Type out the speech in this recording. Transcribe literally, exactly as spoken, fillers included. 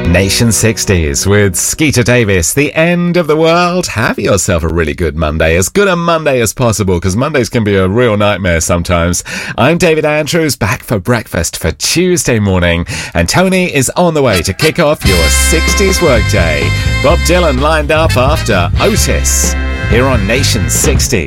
Nation sixties with Skeeter Davis. The end of the world. Have yourself a really good Monday. As good a Monday as possible, because Mondays can be a real nightmare sometimes. I'm David Andrews, back for breakfast for Tuesday morning. And Tony is on the way to kick off your sixties workday. Bob Dylan lined up after Otis here on Nation sixty.